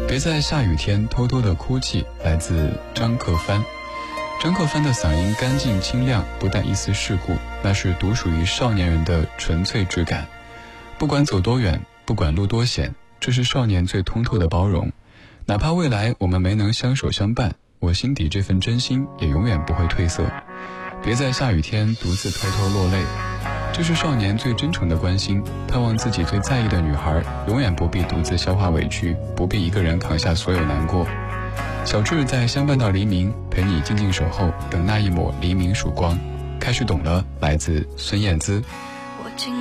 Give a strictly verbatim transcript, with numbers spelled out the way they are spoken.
别在下雨天偷偷的哭泣，来自张克帆。张克帆的嗓音干净清亮，不带一丝世故，那是独属于少年人的纯粹质感。不管走多远，不管路多险，这是少年最通透的包容。哪怕未来我们没能相守相伴，我心底这份真心也永远不会褪色。别在下雨天独自偷偷落泪，这是少年最真诚的关心，盼望自己最在意的女孩永远不必独自消化委屈，不必一个人扛下所有难过。小智在相伴到黎明，陪你静静守候，等那一抹黎明曙光。开始懂了，来自孙燕姿。